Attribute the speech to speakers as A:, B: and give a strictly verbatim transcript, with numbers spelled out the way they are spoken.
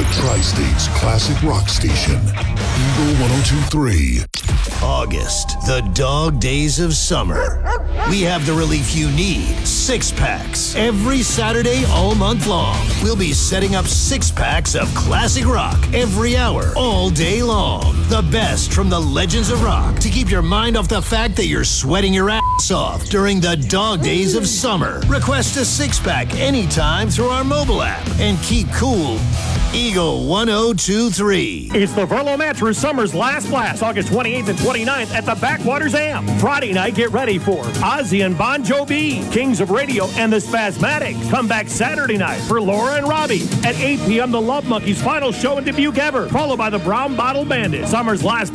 A: Tri-State's classic rock station, Eagle one oh two point three.
B: August, the dog days of summer. We have the relief you need. Six packs. Every Saturday all month long. We'll be setting up six packs of classic rock every hour, all day long. The best from the legends of rock to keep your mind off the fact that you're sweating your ass off during the dog days of summer. Request a six pack anytime through our mobile app and keep cool. Eagle one oh two point three.
C: It's the Verlo Mattress Summer's Last Blast, August twenty-eighth and twenty-ninth at the Backwaters Am. Friday night, get ready for Ozzy and Bon Jovi, Kings of Radio, and the Spasmatics. Come back Saturday night for Laura and Robbie. At eight p.m., the Love Monkeys' final show and debut ever, followed by the Brown Bottle Bandit. Summer's Last